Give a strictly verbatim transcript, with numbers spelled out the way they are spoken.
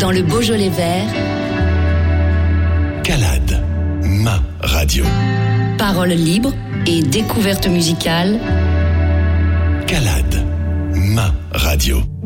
dans le Beaujolais vert. Calade, ma radio. Paroles libres et découvertes musicales. Calade, ma radio.